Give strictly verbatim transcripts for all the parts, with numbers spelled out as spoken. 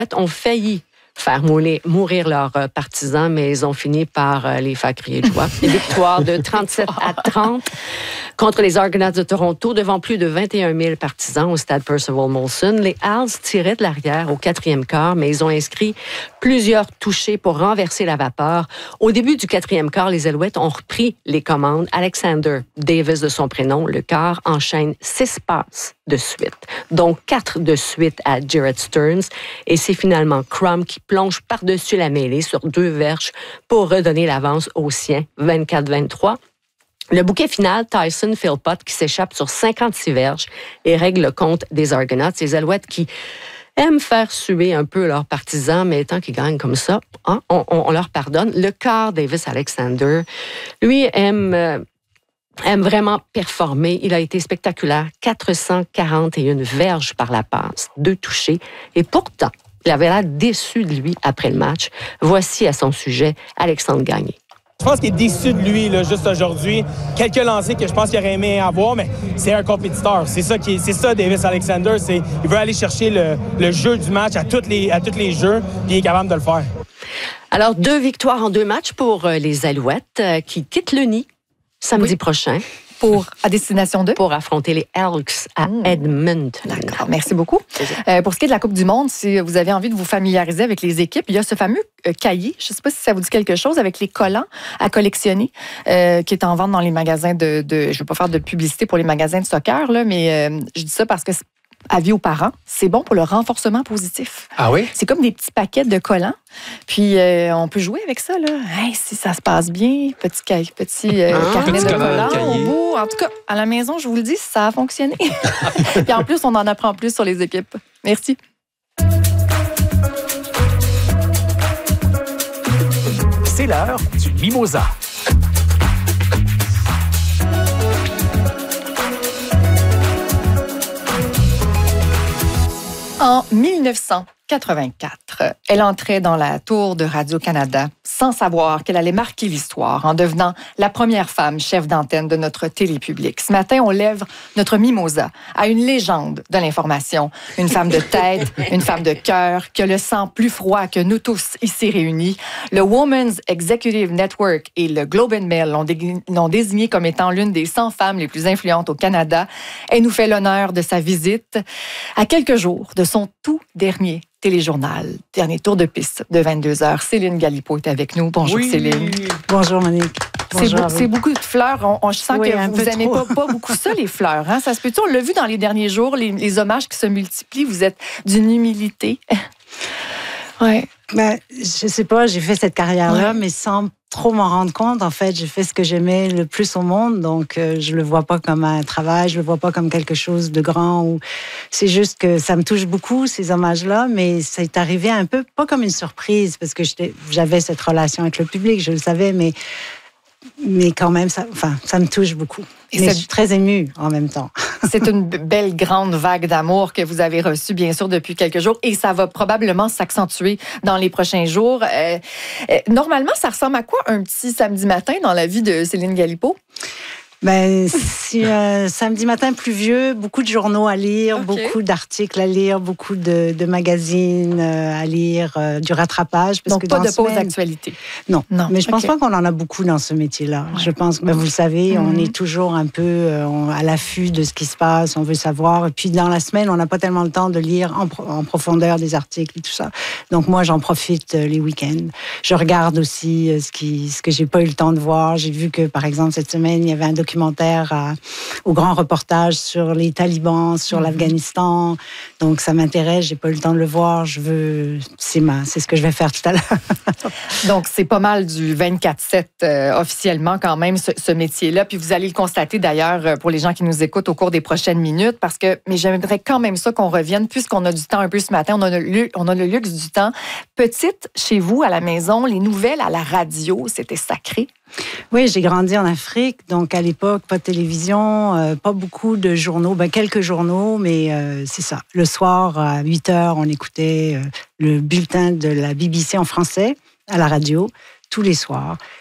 ont failli faire mourir, mourir leurs euh, partisans, mais ils ont fini par euh, les faire crier de joie. Une victoire de trente-sept à trente contre les Argonauts de Toronto devant plus de vingt et un mille partisans au stade Percival Molson. Les Als tiraient de l'arrière au quatrième quart, mais ils ont inscrit plusieurs touchés pour renverser la vapeur. Au début du quatrième quart, les Alouettes ont repris les commandes. Alexander Davis, de son prénom, le quart, enchaîne six passes de suite, donc quatre de suite à Jared Stearns. Et c'est finalement Crum qui plonge par-dessus la mêlée sur deux verges pour redonner l'avance aux siens, vingt-quatre vingt-trois. Le bouquet final, Tyson Philpott qui s'échappe sur cinquante-six verges et règle le compte des Argonauts. Les Alouettes qui aiment faire suer un peu leurs partisans, mais tant qu'ils gagnent comme ça, hein, on, on, on leur pardonne. Le quart, Davis Alexander, lui aime... Euh, aime vraiment performer. Il a été spectaculaire. quatre cent quarante et un verges par la passe, deux touchés. Et pourtant, il avait l'air déçu de lui après le match. Voici à son sujet Alexandre Gagné. Je pense qu'il est déçu de lui, là, juste aujourd'hui. Quelques lancers que je pense qu'il aurait aimé avoir, mais c'est un compétiteur. C'est ça, qui est, c'est ça Davis Alexander. C'est, il veut aller chercher le, le jeu du match à tous les, à tous les jeux, puis il est capable de le faire. Alors, deux victoires en deux matchs pour les Alouettes euh, qui quittent le nid samedi oui. prochain. Pour, à destination de? Pour affronter les Elks à mmh. Edmonton. D'accord, merci beaucoup. Euh, pour ce qui est de la Coupe du Monde, si vous avez envie de vous familiariser avec les équipes, il y a ce fameux euh, cahier, je ne sais pas si ça vous dit quelque chose, avec les collants à collectionner, euh, qui est en vente dans les magasins de... de je ne veux pas faire de publicité pour les magasins de soccer, là, mais euh, je dis ça parce que... avis aux parents, c'est bon pour le renforcement positif. Ah oui? C'est comme des petits paquets de collants. Puis, euh, on peut jouer avec ça, là. Hey, si ça se passe bien, petit, petit euh, ah, carnet petit de collants au bout. En tout cas, à la maison, je vous le dis, ça a fonctionné. Puis en plus, on en apprend plus sur les équipes. Merci. C'est l'heure du Mimosa. En mille neuf cent quatre-vingt-quatre, elle entrait dans la tour de Radio-Canada sans savoir qu'elle allait marquer l'histoire en devenant la première femme chef d'antenne de notre télé publique. Ce matin, on lève notre mimosa à une légende de l'information, une femme de tête, une femme de cœur, qui a le sang plus froid que nous tous ici réunis. Le Women's Executive Network et le Globe and Mail l'ont, dé- l'ont désignée comme étant l'une des cent femmes les plus influentes au Canada. Elle nous fait l'honneur de sa visite à quelques jours de son tout dernier téléjournal, dernier tour de piste de vingt-deux heures. Céline Galipeau est avec nous. Bonjour, oui. Céline. Bonjour, Monique. C'est, beau, c'est beaucoup de fleurs. On, on, je sens oui, que vous n'aimez pas, pas beaucoup ça, les fleurs. Hein? Ça se peut-tu? On l'a vu dans les derniers jours, les, les hommages qui se multiplient. Vous êtes d'une humilité. Oui. Ben, je sais pas, j'ai fait cette carrière-là, ouais. mais sans trop m'en rendre compte. En fait, j'ai fait ce que j'aimais le plus au monde, donc euh, je le vois pas comme un travail, je le vois pas comme quelque chose de grand. Ou c'est juste que ça me touche beaucoup, ces hommages-là, mais ça est arrivé un peu, pas comme une surprise, parce que j'avais cette relation avec le public, je le savais, mais... Mais quand même, ça, enfin, ça me touche beaucoup. Et mais je suis très émue en même temps. C'est une belle grande vague d'amour que vous avez reçue, bien sûr, depuis quelques jours. Et ça va probablement s'accentuer dans les prochains jours. Euh, euh, normalement, ça ressemble à quoi un petit samedi matin dans la vie de Céline Galipeau? Ben, si euh, samedi matin pluvieux, beaucoup de journaux à lire, okay. beaucoup d'articles à lire, beaucoup de, de magazines euh, à lire, euh, du rattrapage. Parce Donc, que pas dans de pause semaine... d'actualité. Non, non. Mais je pense okay. pas qu'on en a beaucoup dans ce métier-là. Ouais. Je pense que, ben, vous le savez, mm-hmm. on est toujours un peu euh, à l'affût de ce qui se passe, on veut savoir. Et puis, dans la semaine, on n'a pas tellement le temps de lire en, pro- en profondeur des articles et tout ça. Donc, moi, j'en profite euh, les week-ends. Je regarde aussi euh, ce, qui, ce que j'ai pas eu le temps de voir. J'ai vu que, par exemple, cette semaine, il y avait un documentaire À, au grand reportage sur les talibans, sur mmh. l'Afghanistan. Donc, ça m'intéresse. J'ai pas eu le temps de le voir. Je veux... C'est, ma... c'est ce que je vais faire tout à l'heure. Donc, c'est pas mal du vingt-quatre sept euh, officiellement quand même, ce, ce métier-là. Puis vous allez le constater d'ailleurs pour les gens qui nous écoutent au cours des prochaines minutes. Parce que, mais j'aimerais quand même ça qu'on revienne, puisqu'on a du temps un peu ce matin. On a le, on a le luxe du temps. Petite, chez vous, à la maison, les nouvelles à la radio, c'était sacré. Oui, j'ai grandi en Afrique, donc à l'époque, pas de télévision, euh, pas beaucoup de journaux, ben quelques journaux, mais euh, c'est ça. Le soir, à huit heures, on écoutait euh, le bulletin de la B B C en français à la radio, tous les soirs.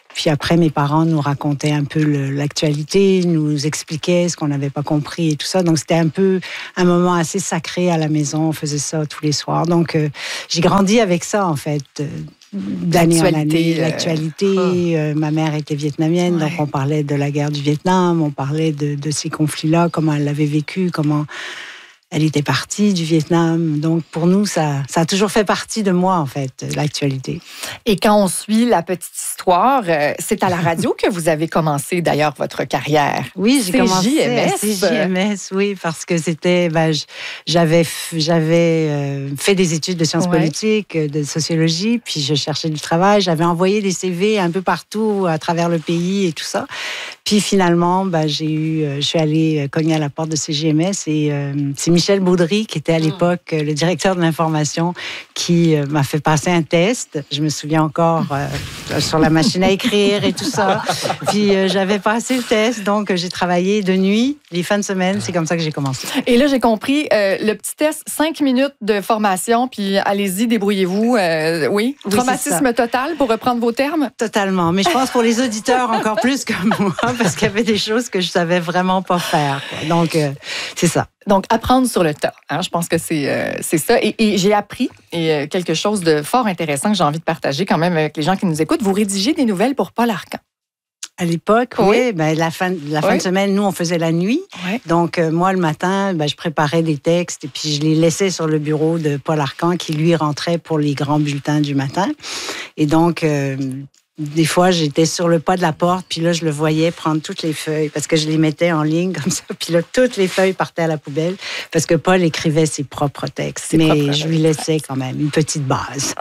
Puis après, mes parents nous racontaient un peu le, l'actualité, nous expliquaient ce qu'on n'avait pas compris et tout ça. Donc, c'était un peu un moment assez sacré à la maison. On faisait ça tous les soirs. Donc, euh, j'ai grandi avec ça, en fait, euh, d'année en année. Euh... L'actualité. Oh. Euh, ma mère était vietnamienne, ouais. Donc on parlait de la guerre du Vietnam, on parlait de, de ces conflits-là, comment elle l'avait vécu, comment... Elle était partie du Vietnam. Donc, pour nous, ça, ça a toujours fait partie de moi, en fait, l'actualité. Et quand on suit la petite histoire, euh, c'est à la radio que vous avez commencé, d'ailleurs, votre carrière. Oui, j'ai commencé à C J M S, oui, parce que c'était... Ben, j'avais j'avais euh, fait des études de sciences ouais. politiques, de sociologie, puis je cherchais du travail. J'avais envoyé des C V un peu partout, à travers le pays et tout ça. Puis, finalement, ben, j'ai eu... Je suis allée cogner à la porte de C J M S et euh, c'est Michel Baudry, qui était à l'époque le directeur de l'information, qui m'a fait passer un test. Je me souviens encore euh, sur la machine à écrire et tout ça. Puis euh, j'avais passé le test, donc j'ai travaillé de nuit, les fins de semaine. C'est comme ça que j'ai commencé. Et là, j'ai compris, euh, le petit test, cinq minutes de formation, puis allez-y, débrouillez-vous. Euh, oui, oui, traumatisme total, pour reprendre vos termes? Totalement. Mais je pense pour les auditeurs encore plus que moi, parce qu'il y avait des choses que je savais vraiment pas faire, quoi. Donc, euh, c'est ça. Donc, apprendre sur le tas, hein, je pense que c'est, euh, c'est ça. Et, et j'ai appris et, euh, quelque chose de fort intéressant que j'ai envie de partager quand même avec les gens qui nous écoutent. Vous rédigez des nouvelles pour Paul Arcand. À l'époque, oui, oui ben, la, fin, la fin oui. de semaine, nous, on faisait la nuit. Oui. Donc, euh, moi, le matin, ben, je préparais des textes et puis je les laissais sur le bureau de Paul Arcand qui, lui, rentrait pour les grands bulletins du matin. Et donc... Euh, Des fois, j'étais sur le pas de la porte, puis là, je le voyais prendre toutes les feuilles, parce que je les mettais en ligne comme ça, puis là, toutes les feuilles partaient à la poubelle, parce que Paul écrivait ses propres textes, ses mais propres je lui laissais quand même une petite base.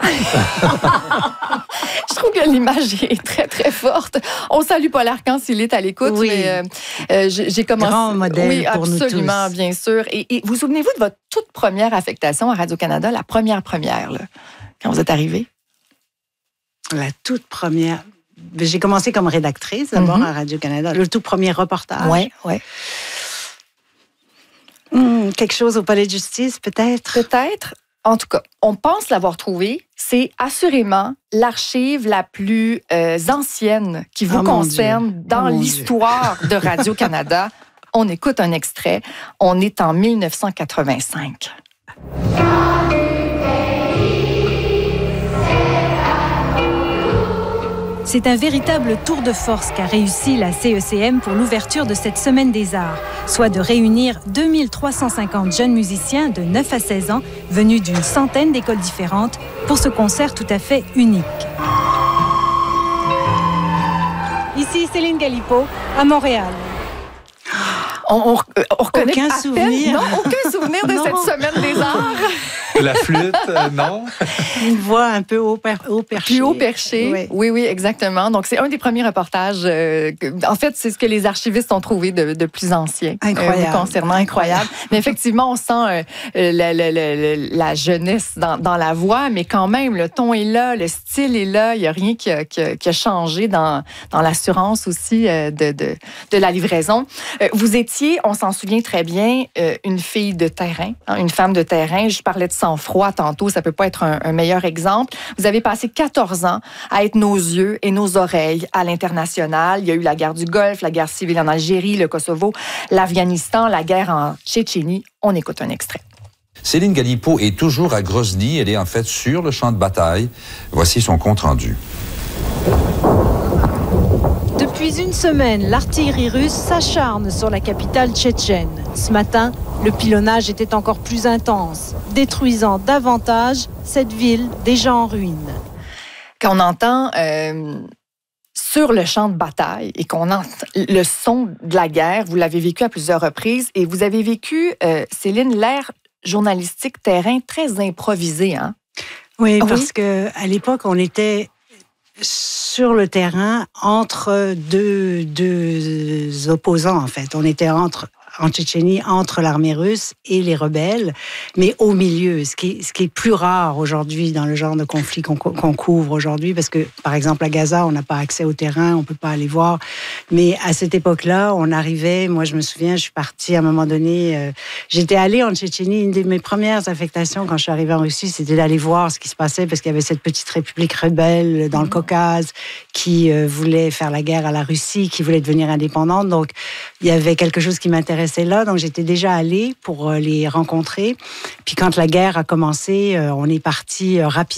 Je trouve que l'image est très, très forte. On salue Paul Arcand s'il est à l'écoute, oui. mais euh, j'ai commencé... Grand modèle oui, pour nous tous. Absolument, bien sûr. Et, et vous souvenez-vous de votre toute première affectation à Radio-Canada, la première première, là, quand vous êtes arrivé? La toute première... J'ai commencé comme rédactrice, d'abord, mm-hmm. à Radio-Canada. Le tout premier reportage. Oui, oui. Hum, quelque chose au Palais de justice, peut-être? Peut-être. En tout cas, on pense l'avoir trouvé. C'est assurément l'archive la plus euh, ancienne qui vous oh concerne dans oh l'histoire Dieu. de Radio-Canada. On écoute un extrait. On est en mille neuf cent quatre-vingt-cinq. C'est un véritable tour de force qu'a réussi la C E C M pour l'ouverture de cette Semaine des Arts, soit de réunir deux mille trois cent cinquante jeunes musiciens de neuf à seize ans, venus d'une centaine d'écoles différentes, pour ce concert tout à fait unique. Ici Céline Galipeau, à Montréal. On, on, on reconnaît aucun souvenir. Non, aucun souvenir de cette Semaine des Arts. La flûte, euh, non? Une voix un peu haut, per, haut perché. Plus haut perché, oui. oui, oui, exactement. Donc, c'est un des premiers reportages. Euh, que, en fait, c'est ce que les archivistes ont trouvé de, de plus ancien. Incroyable. Euh, concernant incroyable. Mais effectivement, on sent euh, la, la, la, la jeunesse dans, dans la voix, mais quand même, le ton est là, le style est là. Il n'y a rien qui a, qui a, qui a changé dans, dans l'assurance aussi euh, de, de, de la livraison. Euh, vous étiez, on s'en souvient très bien, euh, une fille de terrain, hein, une femme de terrain. Je parlais de sang-froid tantôt, ça peut pas être un, un meilleur exemple. Vous avez passé quatorze ans à être nos yeux et nos oreilles à l'international. Il y a eu la guerre du Golfe, la guerre civile en Algérie, le Kosovo, l'Afghanistan, la guerre en Tchétchénie. On écoute un extrait. Céline Galipeau est toujours à Grozny. Elle est en fait sur le champ de bataille. Voici son compte-rendu. Depuis une semaine, l'artillerie russe s'acharne sur la capitale tchétchène. Ce matin, le pilonnage était encore plus intense, détruisant davantage cette ville déjà en ruine. Quand on entend euh, sur le champ de bataille et qu'on entend le son de la guerre, vous l'avez vécu à plusieurs reprises et vous avez vécu, euh, Céline, l'ère journalistique terrain très improvisé, hein? Oui, parce oui? qu'à l'époque, on était sur le terrain entre deux, deux opposants, en fait. On était entre en Tchétchénie entre l'armée russe et les rebelles, mais au milieu, ce qui est, ce qui est plus rare aujourd'hui dans le genre de conflit qu'on, qu'on couvre aujourd'hui, parce que, par exemple, à Gaza, on n'a pas accès au terrain, on peut pas aller voir, mais à cette époque-là, on arrivait, moi je me souviens, je suis partie à un moment donné, euh, j'étais allée en Tchétchénie, une de mes premières affectations quand je suis arrivée en Russie, c'était d'aller voir ce qui se passait, parce qu'il y avait cette petite république rebelle dans le Caucase qui euh, voulait faire la guerre à la Russie, qui voulait devenir indépendante, donc il y avait quelque chose qui m'intéressait là, donc j'étais déjà allée pour euh, les rencontrer, puis quand la guerre a commencé, euh, on est parti euh, rapidement